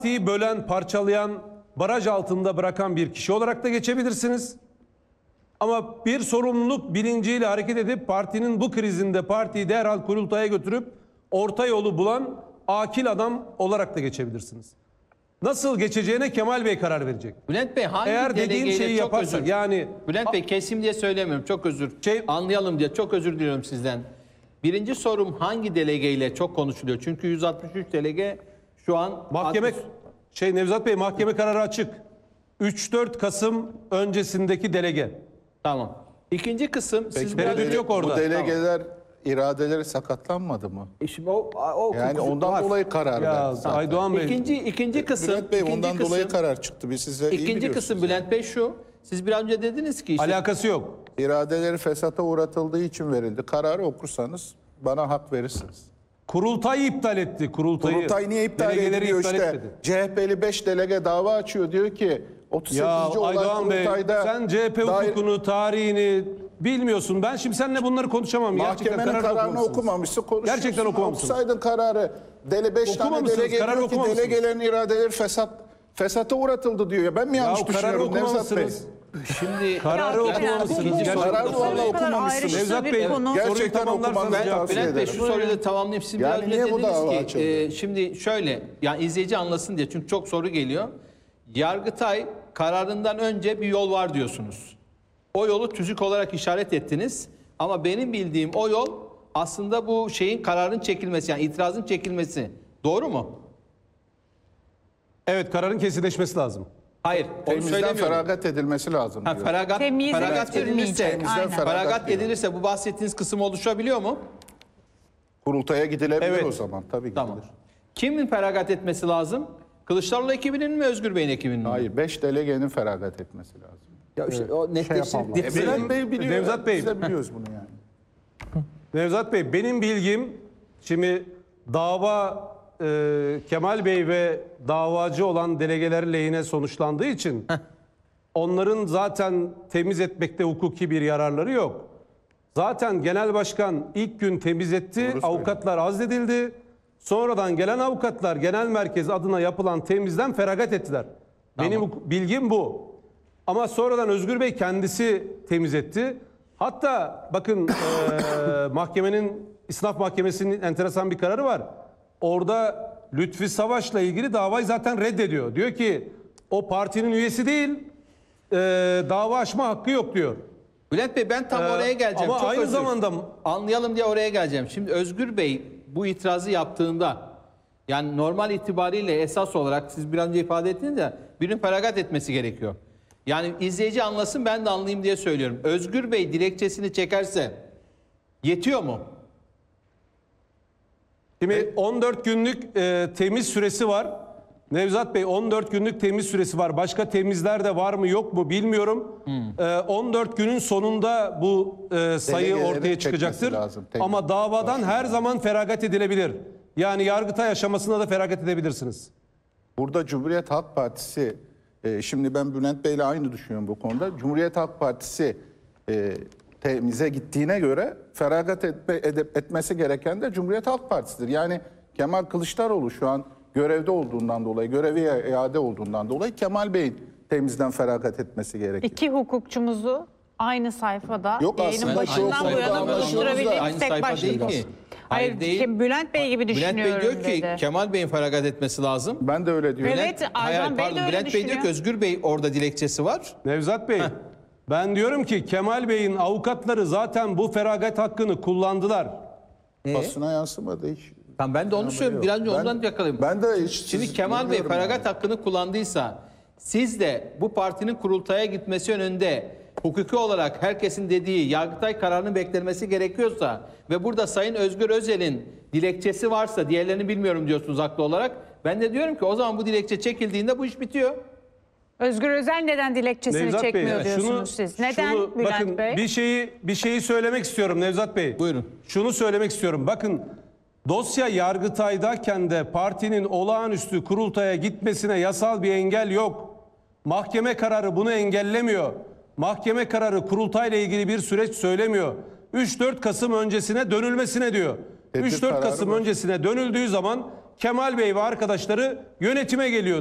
Partiyi bölen, parçalayan, baraj altında bırakan bir kişi olarak da geçebilirsiniz. Ama bir sorumluluk bilinciyle hareket edip partinin bu krizinde partiyi derhal kurultaya götürüp orta yolu bulan akil adam olarak da geçebilirsiniz. Nasıl geçeceğine Kemal Bey karar verecek. Bülent Bey hangi Eğer dediğim delegeyle şeyi çok yaparsa özür. yani Bülent Bey kesim diye söylemiyorum. Çok özür. Anlayalım diye çok özür diliyorum sizden. Birinci sorum hangi delegeyle çok konuşuluyor? Çünkü 163 delege şu an mahkeme Nevzat Bey mahkeme kararı açık. 3-4 Kasım öncesindeki delege. Tamam. İkinci kısım siz tereddüt yok orada. Bu delegeler iradeleri sakatlanmadı mı? Şimdi o Yani ondan var. dolayı karar Ya verdi zaten. Aydoğan Bey. İkinci kısım. Bülent Bey ikinci ondan kısım- dolayı karar çıktı. Biz size iyi İkinci biliyorsunuz. kısım Bülent Bey şu. Siz biraz önce dediniz ki işte Alakası yok. İradeleri fesata uğratıldığı için verildi. Kararı okursanız bana hak verirsiniz. Kurultayı iptal etti. Kurultay niye iptal Delegeleri ediyor iptal işte? etmedi. CHP'li 5 delege dava açıyor. Diyor ki 38. Ya olay Aydoğan Bey kurultayda sen CHP hukukunu, tarihini bilmiyorsun. Ben şimdi seninle bunları konuşamam. Gerçekten mahkemenin kararını okumamışsınız. okumamışsın. Konuşuyorsun. Gerçekten okumamışsınız. Okusaydın kararı. 5 tane Okumamışsınız, delege kararı diyor ki okumamışsınız. delegelerin iradeleri fesata uğratıldı diyor. Ya ben mi yanlış Ya kararı düşünüyorum Nevzat Bey? okumamışsınız. şimdi Kararı okumamışsınız. İkinci soru- Gerçekten. Kararı vallahi okumamışsınız. Nevzat Bey soruyu Gerçekten tamamlarsanız okumanızı cevap tavsiye Bülent Bey ederim. şu soruyu da tamamlayayım. Siz Yani biraz önce niye bu dava dediniz ki açıldı? şimdi şöyle yani izleyici anlasın diye çünkü çok soru geliyor. Yargıtay kararından önce bir yol var diyorsunuz. O yolu tüzük olarak işaret ettiniz. Ama benim bildiğim o yol aslında bu şeyin kararın çekilmesi yani itirazın çekilmesi. Doğru mu? Evet kararın kesinleşmesi lazım. Hayır. Onu Temizden söylemiyorum. feragat edilmesi lazım Ha, diyor. feragat edilirse, Temizden feragat feragat diyor. edilirse bu bahsettiğiniz kısım oluşabiliyor mu? Kurultaya gidilebilir Evet. o zaman. Tabii gidilir. Tamam. Kimin feragat etmesi lazım? Kılıçdaroğlu ekibinin mi, Özgür Bey'in ekibinin mi? Hayır, 5 delegenin feragat etmesi lazım. Ya işte o netleştirip Bülent Bey biliyor. Nevzat Bey. Biz de biliyoruz bunu yani. Nevzat Bey benim bilgim şimdi dava Kemal Bey ve davacı olan delegeler lehine sonuçlandığı için onların zaten temiz etmekte hukuki bir yararları yok. Zaten genel başkan ilk gün temiz etti, avukatlar azledildi. Sonradan gelen avukatlar genel merkez adına yapılan temizden feragat ettiler. Benim bilgim bu. Ama sonradan Özgür Bey kendisi temiz etti. Hatta bakın mahkemenin, İsnaf Mahkemesi'nin enteresan bir kararı var. Orada Lütfi Savaş'la ilgili davayı zaten reddediyor. Diyor ki o partinin üyesi değil, dava açma hakkı yok diyor. Bülent Bey ben tam oraya geleceğim. Ama Çok aynı özür. zamanda Anlayalım diye oraya geleceğim. Şimdi Özgür Bey bu itirazı yaptığında yani normal itibariyle esas olarak siz bir önce ifade ettiniz ya birinin feragat etmesi gerekiyor. Yani izleyici anlasın ben de anlayayım diye söylüyorum. Özgür Bey dilekçesini çekerse yetiyor mu? şimdi 14 günlük temiz süresi var. Nevzat Bey 14 günlük temiz süresi var. Başka temizler de var mı yok mu bilmiyorum. 14 günün sonunda bu sayı Delegelerin ortaya çekmesi çıkacaktır. lazım, temiz. Ama davadan her zaman feragat edilebilir. Yani Yargıtay aşamasında da feragat edebilirsiniz. Burada Cumhuriyet Halk Partisi, şimdi ben Bülent Bey'le aynı düşünüyorum bu konuda. Cumhuriyet Halk Partisi temize gittiğine göre feragat etmesi gereken de Cumhuriyet Halk Partisi'dir. Yani Kemal Kılıçdaroğlu şu an görevde olduğundan dolayı, görevi iade olduğundan dolayı Kemal Bey'in temizden feragat etmesi gerekir. İki hukukçumuzu aynı sayfada Yok yayının aslında başından çok bu yana sayfada buluşturabildiğimiz Aynı tek sayfa değil başlık. ki. Hayır, değil. Bülent Bey gibi Bülent düşünüyorum Bey diyor ki dedi. Kemal Bey'in feragat etmesi lazım. Ben de öyle diyorum. Evet, Hayır, Aydoğan Bey de öyle Bülent Bey diyor düşünüyor. ki Özgür Bey orada dilekçesi var. Nevzat Bey ben diyorum ki Kemal Bey'in avukatları zaten bu feragat hakkını kullandılar. Basına yansımadı hiç. Tamam ben de onu söylüyorum. Biraz önce ondan yakalayayım. Ben de hiç Şimdi Kemal Bey feragat hakkını kullandıysa siz de bu partinin kurultaya gitmesi önünde hukuki olarak herkesin dediği Yargıtay kararının beklenmesi gerekiyorsa ve burada Sayın Özgür Özel'in dilekçesi varsa diğerlerini bilmiyorum diyorsunuz haklı olarak. Ben de diyorum ki o zaman bu dilekçe çekildiğinde bu iş bitiyor. Özgür Özel neden dilekçesini Nevzat Bey, çekmiyor diyorsunuz siz? Neden Bülent bakın, Bey? Bir şeyi söylemek istiyorum Nevzat Bey. Buyurun. Şunu söylemek istiyorum. Bakın dosya Yargıtay'dayken de partinin olağanüstü kurultaya gitmesine yasal bir engel yok. Mahkeme kararı bunu engellemiyor. Mahkeme kararı kurultayla ilgili bir süreç söylemiyor. 3-4 Kasım öncesine dönülmesine diyor. Tedbir 3-4 kararı Kasım var. öncesine dönüldüğü zaman Kemal Bey ve arkadaşları yönetime geliyor.